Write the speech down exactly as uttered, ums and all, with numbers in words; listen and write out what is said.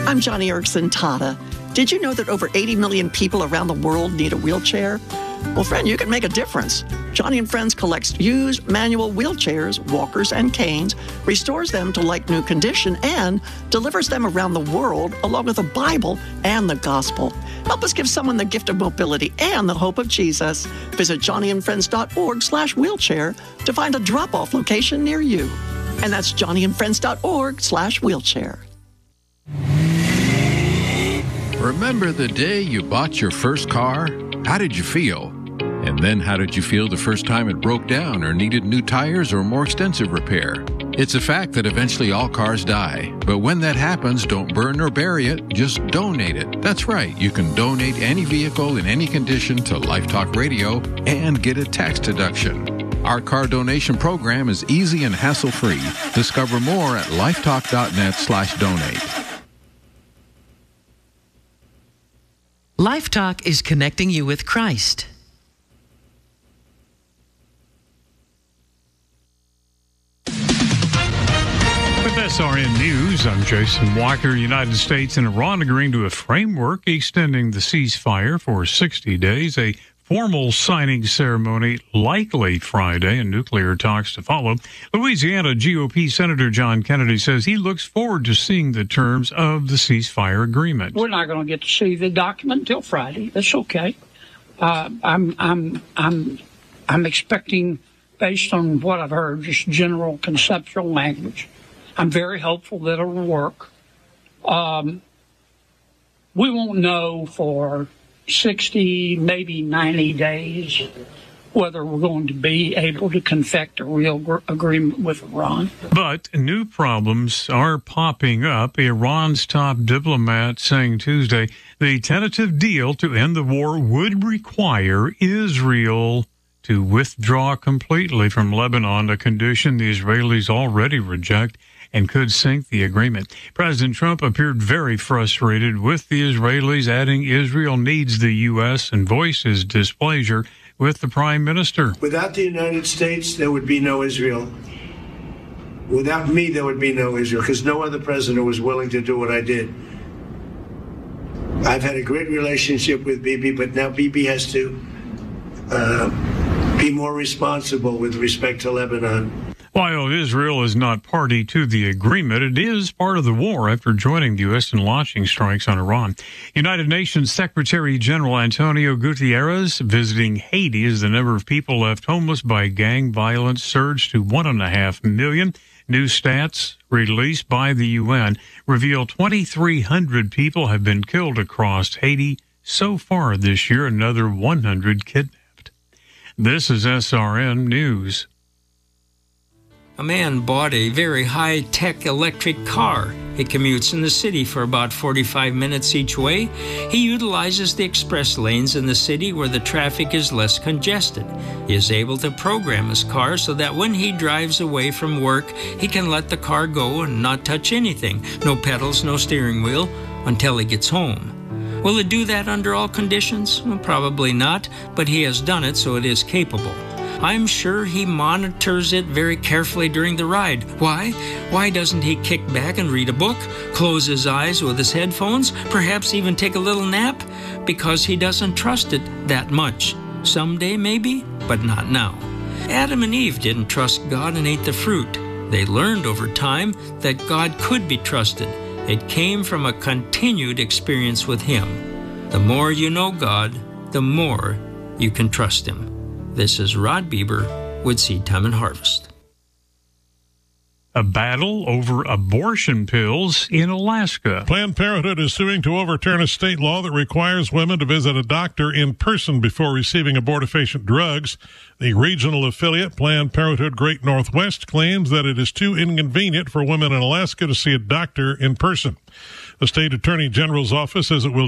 I'm Johnny Erickson Tata. Did you know that over eighty million people around the world need a wheelchair? Well, friend, you can make a difference. Johnny and Friends collects used manual wheelchairs, walkers, and canes, restores them to like new condition, and delivers them around the world along with the Bible and the gospel. Help us give someone the gift of mobility and the hope of Jesus. Visit johnnyandfriends.org slash wheelchair to find a drop-off location near you. And that's johnnyandfriends.org slash wheelchair. Remember the day you bought your first car? How did you feel? And then how did you feel the first time it broke down or needed new tires or more extensive repair? It's a fact that eventually all cars die. But when that happens, don't burn or bury it, just donate it. That's right, you can donate any vehicle in any condition to Life Talk Radio and get a tax deduction. Our car donation program is easy and hassle-free. Discover more at lifetalk.net slash donate. Life Talk is connecting you with Christ. With S R N News, I'm Jason Walker. United States and Iran agreeing to a framework extending the ceasefire for sixty days. A formal signing ceremony likely Friday, and nuclear talks to follow. Louisiana G O P Senator John Kennedy says he looks forward to seeing the terms of the ceasefire agreement. We're not going to get to see the document until Friday. That's okay. Uh, I'm, I'm, I'm, I'm expecting, based on what I've heard, just general conceptual language. I'm very hopeful that it'll work. Um, we won't know for sixty, maybe ninety days, whether we're going to be able to confect a real gr- agreement with Iran. But new problems are popping up. Iran's top diplomat saying Tuesday the tentative deal to end the war would require Israel to withdraw completely from Lebanon, a condition the Israelis already reject and could sink the agreement. President Trump appeared very frustrated with the Israelis, adding Israel needs the U S and voiced his displeasure with the prime minister. Without the United States, there would be no Israel. Without me, there would be no Israel, because no other president was willing to do what I did. I've had a great relationship with Bibi, but now Bibi has to uh, be more responsible with respect to Lebanon. While Israel is not party to the agreement, it is part of the war after joining the U S in launching strikes on Iran. United Nations Secretary General Antonio Guterres visiting Haiti as the number of people left homeless by gang violence surged to one and a half million. New stats released by the U N reveal twenty-three hundred people have been killed across Haiti so far this year, another one hundred kidnapped. This is S R N News. A man bought a very high-tech electric car. It commutes in the city for about forty-five minutes each way. He utilizes the express lanes in the city where the traffic is less congested. He is able to program his car so that when he drives away from work, he can let the car go and not touch anything. No pedals, no steering wheel, until he gets home. Will it do that under all conditions? Well, probably not, but he has done it, so it is capable. I'm sure he monitors it very carefully during the ride. Why? Why doesn't he kick back and read a book, close his eyes with his headphones, perhaps even take a little nap? Because he doesn't trust it that much. Someday maybe, but not now. Adam and Eve didn't trust God and ate the fruit. They learned over time that God could be trusted. It came from a continued experience with Him. The more you know God, the more you can trust Him. This is Rod Bieber with Seed Time and Harvest. A battle over abortion pills in Alaska. Planned Parenthood is suing to overturn a state law that requires women to visit a doctor in person before receiving abortifacient drugs. The regional affiliate, Planned Parenthood Great Northwest, claims that it is too inconvenient for women in Alaska to see a doctor in person. The state attorney general's office says it will